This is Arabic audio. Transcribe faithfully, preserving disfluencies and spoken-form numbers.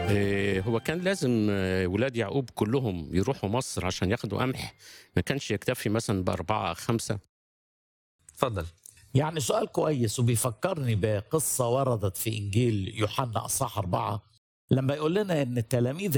آآ هو كان لازم آه، ولاد يعقوب كلّهم يروحوا مصر عشان ياخدوا قمح، ما كانش يكتفي مثلًا بأربعة، خمسة. اتفضل. يعني سؤال كويس وبيفكرني بقصة وردت في إنجيل يوحنا أصحاح أربعة لما يقول لنا إن التلاميذ